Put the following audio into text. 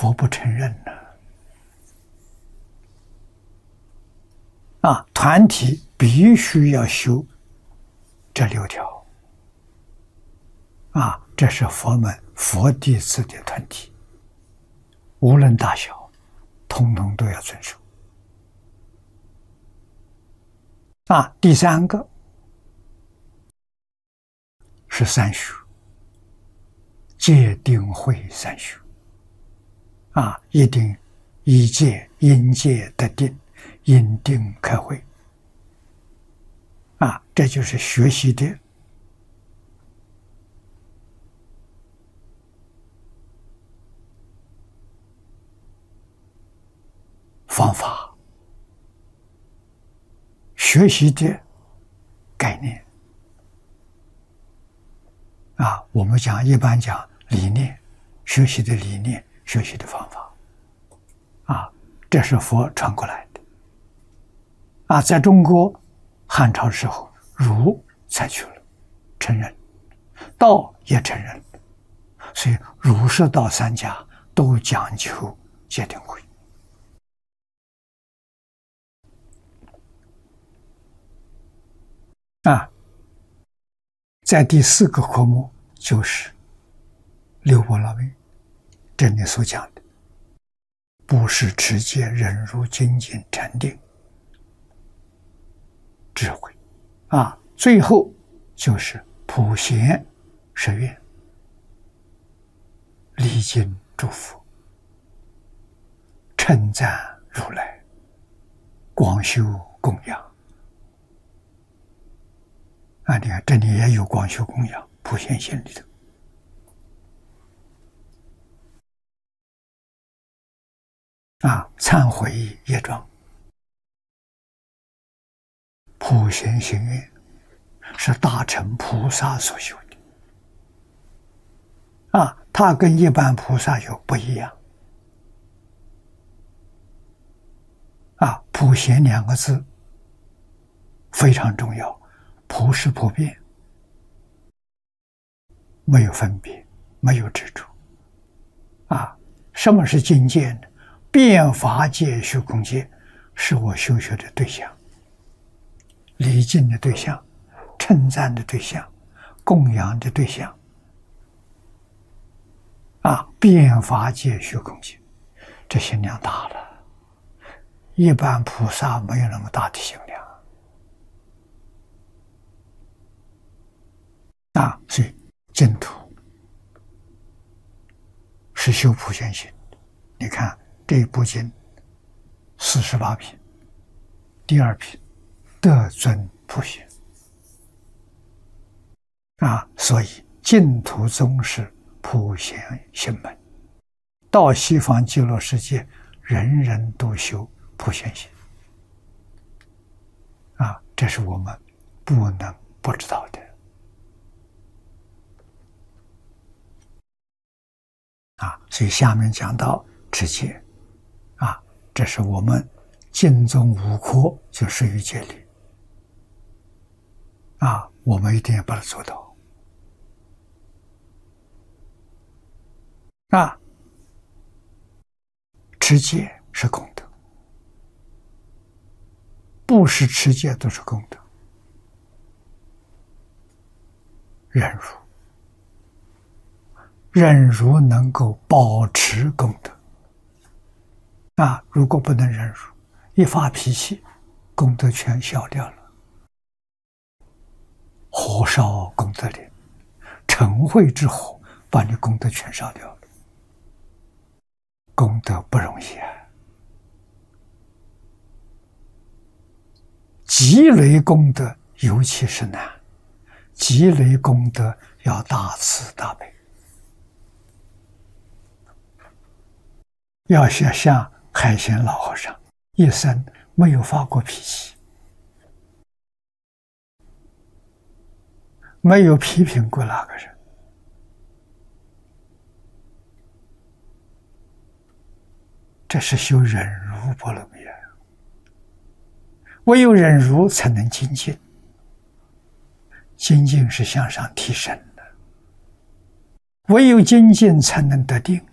佛不承认呢。团体必须要修这6条。这是佛弟子的团体，无论大小，统统都要遵守。第3个是三修，戒定慧三修。一定依戒因戒得定，因定开慧。这就是学习的方法，学习的概念。我们一般讲理念，学习的理念，学习的方法。这是佛传过来的。在中国汉朝时候，儒采取了承认，道也承认，所以儒释道3家都讲求戒定慧。在第4个科目就是六波罗蜜，这里所讲的布施、持戒、忍辱、精进、禅定、智慧。最后就是普贤十愿，礼敬诸佛，称赞如来，广修供养。你看这里也有广修供养，普贤行里头。忏悔业障，普贤行愿是大乘菩萨所修的。它跟一般菩萨有不一样。普贤2个字非常重要，普是普遍，没有分别，没有执着。什么是境界呢？遍法界虚空界是我修学的对象，礼敬的对象，称赞的对象，供养的对象。遍法界虚空界，这心量大了，一般菩萨没有那么大的心量。所以净土是修普贤行。你看这一部经48品，第2品得尊普贤。所以净土宗是普贤行门，到西方极乐世界，人人都修普贤行。这是我们不能不知道的。所以下面讲到持戒。这是我们净宗5科就属于戒律。我们一定要把它做到。持戒是功德，布施持戒都是功德。忍辱，忍辱能够保持功德。如果不能忍辱，一发脾气，功德全消掉了。火烧功德林，嗔恚之火把你功德全烧掉了。功德不容易积累功德尤其是难，积累功德要大慈大悲，要像海贤老和尚一生没有发过脾气，没有批评过哪个人。这是修忍辱波罗蜜。唯有忍辱才能精进，精进是向上提升的，唯有精进才能得定。